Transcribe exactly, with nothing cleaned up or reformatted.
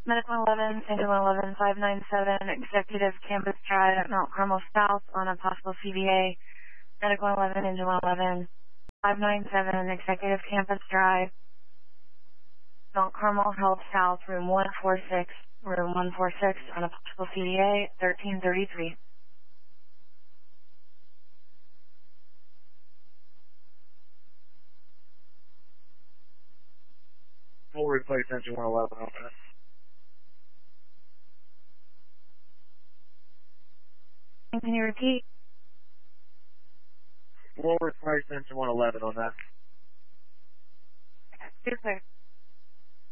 Medical eleven, Engine one eleven, five nine seven, Executive Campus Drive at Mount Carmel South on a possible C V A. Medical eleven, Engine one eleven, five nine seven, Executive Campus Drive, Mount Carmel Health South, room one four six, room one four six on a possible C V A, thirteen thirty-three. We'll replace engine one eleven on that. Can you repeat? We'll replace engine one eleven on that. You're clear.